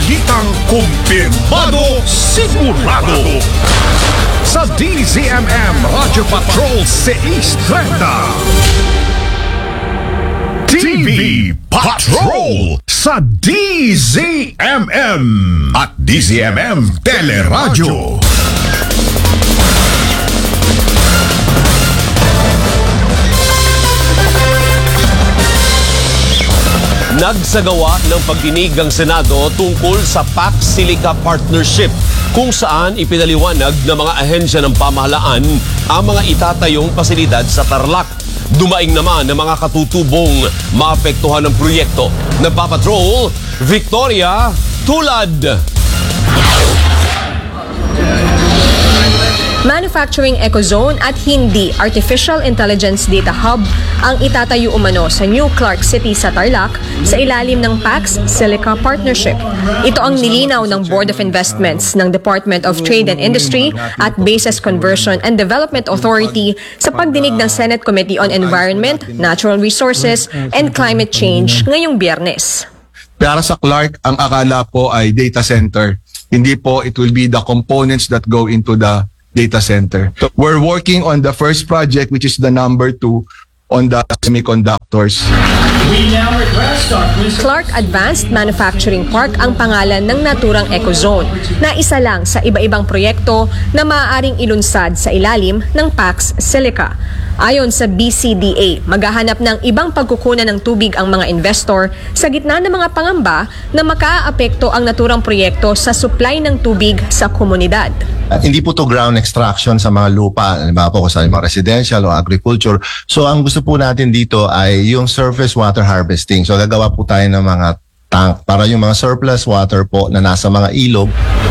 Balitang kumpirmado, sigurado. Sa DZMM Radyo Patrol 630. TV Patrol sa DZMM at DZMM Teleradyo. Nagsagawa ng pagdinig ang Senado tungkol sa PAC-Silica Partnership kung saan ipinaliwanag ng mga ahensya ng pamahalaan ang mga itatayong pasilidad sa Tarlac. Dumaing naman ng mga katutubong maapektuhan ng proyekto. Nagpapatrol, Victoria Tulad. Manufacturing Ecozone at hindi Artificial Intelligence Data Hub ang itatayo umano sa New Clark City sa Tarlac sa ilalim ng PAC-Silica Partnership. Ito ang nilinaw ng Board of Investments ng Department of Trade and Industry at Bases Conversion and Development Authority sa pagdinig ng Senate Committee on Environment, Natural Resources, and Climate Change ngayong Biyernes. Para sa Clark, ang akala po ay data center. Hindi po, it will be the components that go into the data center. So we're working on the first project, which is the number 2 on the semiconductors. Clark Advanced Manufacturing Park ang pangalan ng naturang Ecozone na isa lang sa iba-ibang proyekto na maaaring ilunsad sa ilalim ng PAC-Silica. Ayon sa BCDA, maghahanap ng ibang pagkukunan ng tubig ang mga investor sa gitna ng mga pangamba na makaaapekto ang naturang proyekto sa supply ng tubig sa komunidad. Hindi po to ground extraction sa mga lupa, halimbawa po sa mga residential o agriculture. So ang gusto po natin dito ay yung surface water harvesting. So gagawa po tayo ng mga tank para yung mga surplus water po na nasa mga ilog.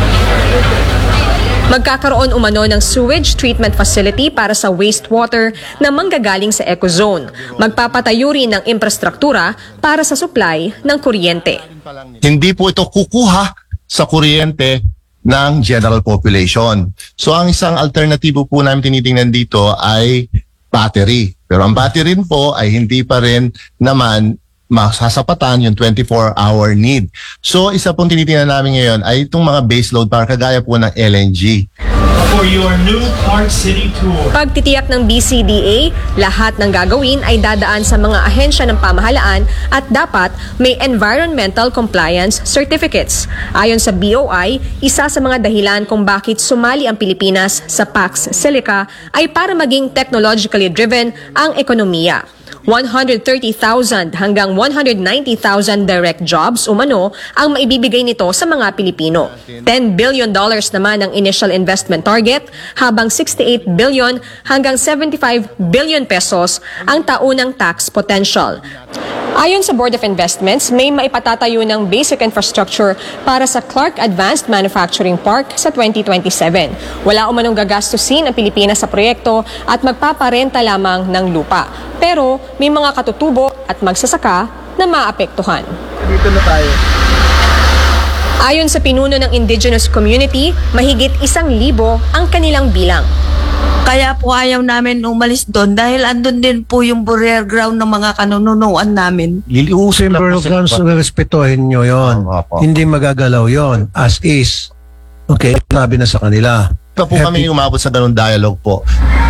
Magkakaroon umano ng sewage treatment facility para sa wastewater na manggagaling sa Ecozone. Magpapatayo rin ng infrastruktura para sa supply ng kuryente. Hindi po ito kukuha sa kuryente ng general population. So ang isang alternatibo po namin tinitingnan dito ay battery. Pero ang battery rin po ay hindi pa rin naman masasapatan yung 24-hour need. So isa pong tinitingnan namin ngayon ay itong mga baseload para kagaya po ng LNG. For your new Clark City tour. Pagtitiyak ng BCDA, lahat ng gagawin ay dadaan sa mga ahensya ng pamahalaan at dapat may environmental compliance certificates. Ayon sa BOI, isa sa mga dahilan kung bakit sumali ang Pilipinas sa PAC-Silica ay para maging technologically driven ang ekonomiya. 130,000 hanggang 190,000 direct jobs umano ang maibibigay nito sa mga Pilipino. $10 billion naman ang initial investment target, habang 68 billion hanggang 75 billion pesos ang taunang tax potential. Ayon sa Board of Investments, may maipatatayo ng basic infrastructure para sa Clark Advanced Manufacturing Park sa 2027. Wala umanong gagastusin ang Pilipinas sa proyekto at magpaparenta lamang ng lupa. Pero may mga katutubo at magsasaka na maapektuhan. Dito na tayo. Ayon sa pinuno ng indigenous community, mahigit 1,000 ang kanilang bilang. Kaya po ayaw namin umalis doon dahil andun din po yung burial ground ng mga kanununuan namin. Yung burial grounds, respetuhin nyo yun. Hindi magagalaw yon as is. Okay, sabi na sa kanila. Ito po kami umabot sa ganung dialogue po.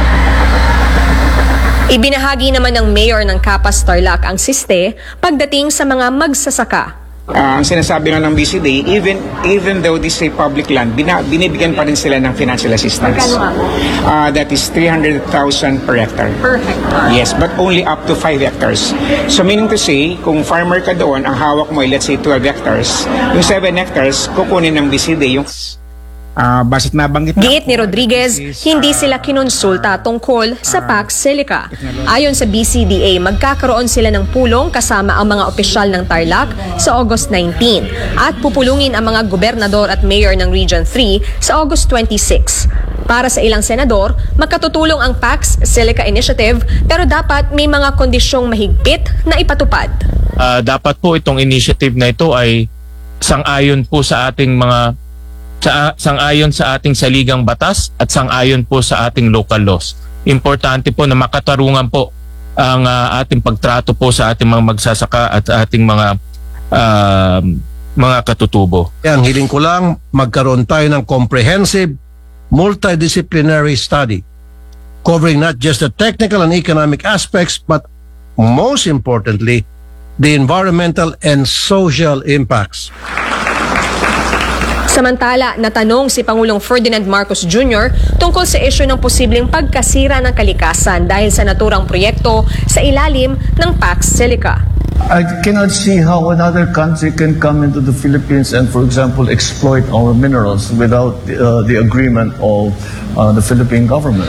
Ibinahagi naman ng mayor ng Capas Tarlac ang siste pagdating sa mga magsasaka. Ang sinasabi nga ng BCD, even though this is a public land, binibigyan pa rin sila ng financial assistance. That is 300,000 per hectare. Per hectare? Yes, but only up to 5 hectares. So meaning to say, kung farmer ka doon, ang hawak mo ay let's say 12 hectares, yung 7 hectares, kukunin ng BCD yung... Basit nabanggit na. Giit ni Rodriguez, hindi sila kinonsulta tungkol sa PAC-Silica. Ayon sa BCDA, magkakaroon sila ng pulong kasama ang mga opisyal ng Tarlac sa August 19 at pupulungin ang mga gobernador at mayor ng Region 3 sa August 26. Para sa ilang senador, makatutulong ang PAC-Silica Initiative pero dapat may mga kondisyong mahigpit na ipatupad. Dapat po itong initiative na ito ay sang-ayon po sa ating mga sang-ayon sa ating saligang batas at sang-ayon po sa ating local laws. Importante po na makatarungan po ang ating pagtrato po sa ating mga magsasaka at ating mga mga katutubo. Ang hiling ko lang, magkaroon tayo ng comprehensive, multidisciplinary study covering not just the technical and economic aspects, but most importantly, the environmental and social impacts. Samantala, natanong si Pangulong Ferdinand Marcos Jr. tungkol sa isyu ng posibleng pagkasira ng kalikasan dahil sa naturang proyekto sa ilalim ng Pax Silica. I cannot see how another country can come into the Philippines and, for example, exploit our minerals without the agreement of the Philippine government.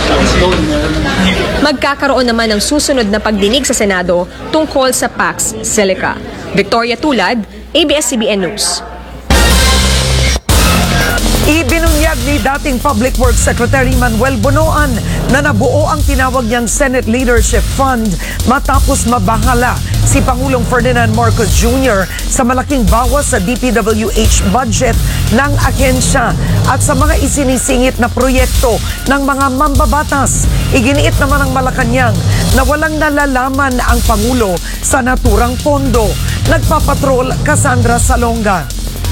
Magkakaroon naman ng susunod na pagdinig sa Senado tungkol sa Pax Silica. Victoria Tulad, ABS-CBN News. Ibinunyag ni dating Public Works Secretary Manuel Bonoan na nabuo ang tinawag niyang Senate Leadership Fund matapos mabahala si Pangulong Ferdinand Marcos Jr. sa malaking bawas sa DPWH budget ng ahensya at sa mga isinisingit na proyekto ng mga mambabatas. Iginiit naman ng Malacanang na walang nalalaman ang Pangulo sa naturang pondo. Nagpapatrol Cassandra Salonga.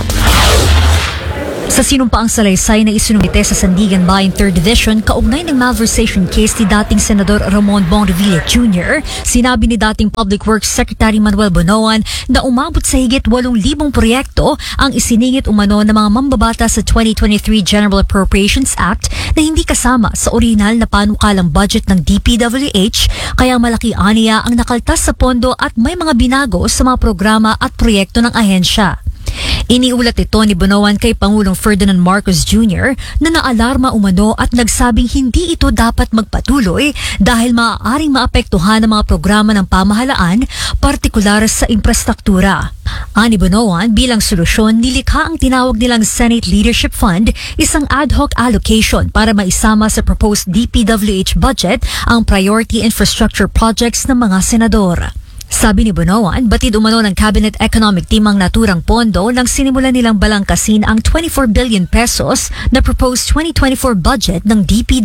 Sa sinumpaang salaysay na isinumite sa Sandigan Bayan 3rd Division kaugnay ng malversation case ni dating Senador Ramon Bong Revilla Jr., sinabi ni dating Public Works Secretary Manuel Bonoan na umabot sa higit 8,000 proyekto ang isiningit umano ng mga mambabata sa 2023 General Appropriations Act na hindi kasama sa orihinal na panukalang budget ng DPWH, kaya malaki aniya ang nakaltas sa pondo at may mga binago sa mga programa at proyekto ng ahensya. Iniulat ito ni Bonoan kay Pangulong Ferdinand Marcos Jr. na naalarma umano at nagsabing hindi ito dapat magpatuloy dahil maaaring maapektuhan ang mga programa ng pamahalaan, partikular sa infrastruktura. Ani Bonoan, bilang solusyon, nilikha ang tinawag nilang Senate Leadership Fund, isang ad hoc allocation para maisama sa proposed DPWH budget ang priority infrastructure projects ng mga senador. Sabi ni Bonoan, batid umano ng Cabinet Economic Team ang naturang pondo nang sinimulan nilang balangkasin ang 24 billion pesos na proposed 2024 budget ng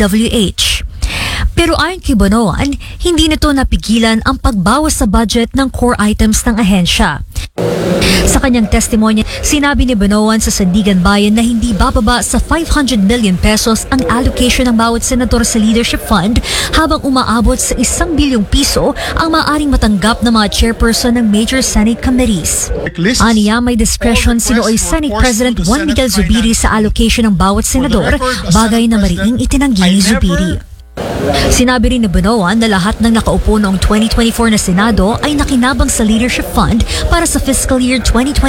DPWH. Pero ayon kay Bonoan, hindi nito napigilan ang pagbawas sa budget ng core items ng ahensya. Sa kanyang testimonya, sinabi ni Bonoan sa Sandigan Bayan na hindi bababa sa 500 million pesos ang allocation ng bawat senador sa Leadership Fund habang umaabot sa 1 bilyong piso ang maaaring matanggap ng mga chairperson ng major Senate committees. Aniya, may discretion sinooy Senate President Juan Miguel Zubiri sa allocation ng bawat senador, bagay na mariing itinanggi ni Zubiri. Sinabi rin ni Bonoan na lahat ng nakaupo noong 2024 na Senado ay nakinabang sa Leadership Fund para sa fiscal year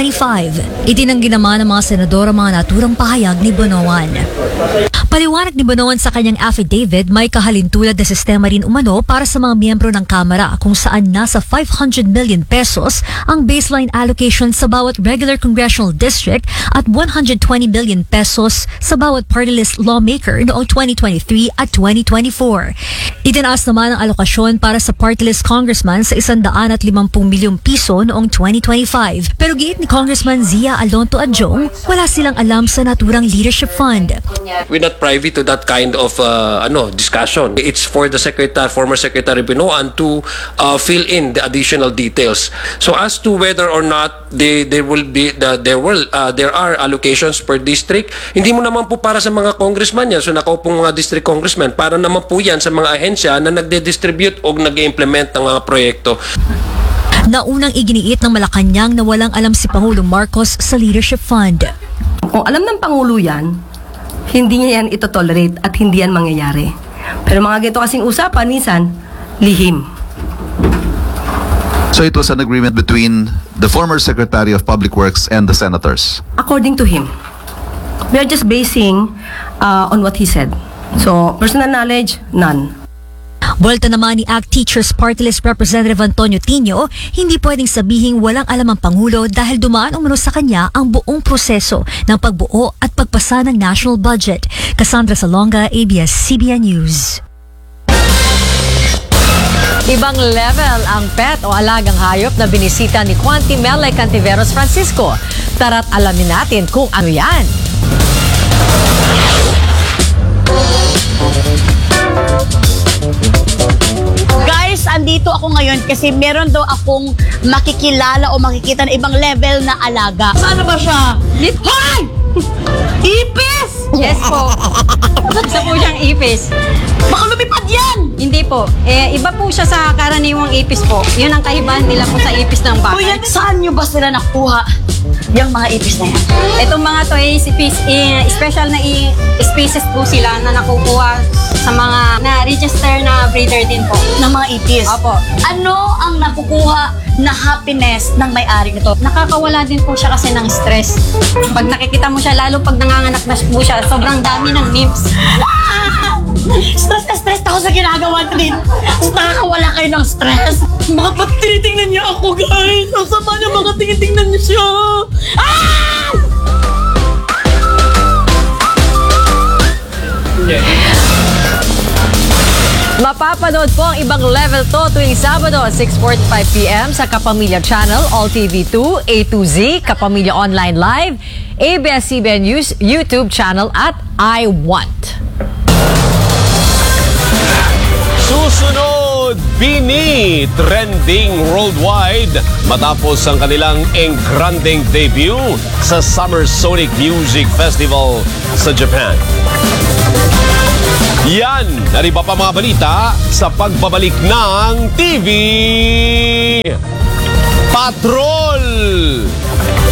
2025. Itinanggi naman ng mga senador ang mga naturang pahayag ni Bonoan. Paliwanag ni Bonoan sa kanyang affidavit, may kahalintulad na sistema rin umano para sa mga miyembro ng Kamara kung saan nasa 500 million pesos ang baseline allocation sa bawat regular congressional district at 120 million pesos sa bawat party list lawmaker noong 2023 at 2024. Itinaas naman ang alokasyon para sa party list congressman sa 150 milyong piso noong 2025. Pero giit ni Congressman Zia Alonto Adjong, wala silang alam sa naturang Leadership Fund. We're not privy to that kind of discussion. It's for the former Secretary Bonoan to fill in the additional details. So as to whether or not there are allocations per district, hindi mo naman po para sa mga congressman yan. So nakaupong mga district congressman, para naman po yan sa mga ahensya na nagde-distribute o nag-implement ng mga proyekto. Naunang iginiit ng Malacanang na walang alam si Pangulong Marcos sa Leadership Fund. Kung alam ng Pangulo yan, hindi niya yan ito-tolerate at hindi yan mangyayari. Pero mga ganito kasing usapan, minsan, lihim. So it was an agreement between the former Secretary of Public Works and the senators? According to him. We are just basing on what he said. So, personal knowledge, none. Buwelta naman ni ACT Teachers Party List Representative Antonio Tino, hindi pwedeng sabihing walang alam ang Pangulo dahil dumaan umano sa kanya ang buong proseso ng pagbuo at pagpasa ng national budget. Cassandra Salonga, ABS-CBN News. Ibang level ang pet o alagang hayop na binisita ni Quanti Mele Cantiveros Francisco. Tara't alamin natin kung ano yan. Guys, andito ako ngayon kasi meron daw akong makikilala o makikita na ibang level na alaga. Ano ba siya? Hoy! Ipis! Yes po. Isa po siyang ipis. Baka lumipad yan! Hindi po. Iba po siya sa karaniwang ipis po. Yun ang kaibahan nila po sa ipis ng baka. Kuya, saan nyo ba sila nakuha yung mga ipis na yan? Itong mga to ay special na species po sila na nakukuha sa mga na-register na breeder din po. Ng mga ipis? Opo. Ano ang nakukuha na happiness ng may-ari nito? Nakakawala din po siya kasi ng stress. Pag nakikita mo siya, lalo pag nanganganak na po siya, sobrang dami ng nymphs. Stress na stress ako sa ginagawa din. Nakakawala kayo ng stress. Mga tinitingnan niya ako, guys. Ang sama niya, mga tinitingnan niya siya. Ah! Mapapanood po ang ibang level to tuwing Sabado 6:45 p.m. sa Kapamilya Channel, All TV 2, A to Z, Kapamilya Online Live, ABS-CBN News YouTube channel at I Want. Susunod, Bini, trending worldwide matapos ang kanilang engranding debut sa Summer Sonic Music Festival sa Japan. Yan, nariba pa mga balita sa pagbabalik ng TV Patrol!